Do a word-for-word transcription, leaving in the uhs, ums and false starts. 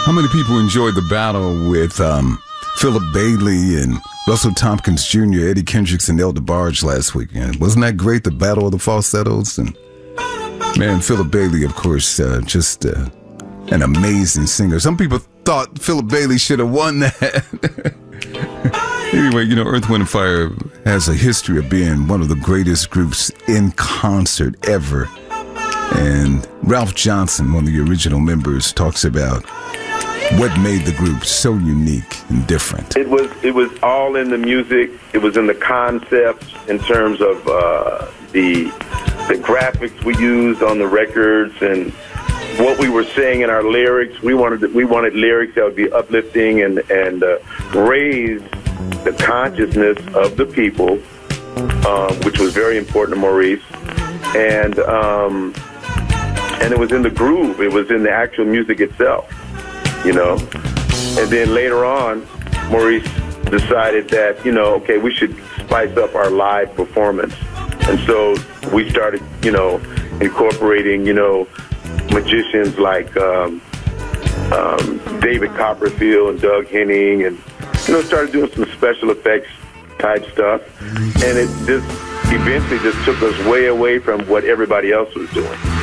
How many people enjoyed the battle with um, Philip Bailey and Russell Tompkins Junior, Eddie Kendricks, and El DeBarge last weekend? Wasn't that great, the battle of the falsettos? And man, Philip Bailey, of course, uh, just uh, an amazing singer. Some people thought Philip Bailey should have won that. Anyway, you know, Earth, Wind and Fire has a history of being one of the greatest groups in concert ever. And Ralph Johnson, one of the original members, talks about what made the group so unique and different. It was it was all in the music. It was in the concept in terms of uh, the the graphics we used on the records and what we were saying in our lyrics. We wanted we wanted lyrics that would be uplifting and and uh, raise the consciousness of the people, um, which was very important to Maurice. And um, and it was in the groove. It was in the actual music itself, you know. And then later on, Maurice decided that, you know, okay, we should spice up our live performance. And so we started, you know, incorporating, you know, magicians like um, um, David Copperfield and Doug Henning, and, you know, started doing some special effects type stuff. And it just eventually just took us way away from what everybody else was doing.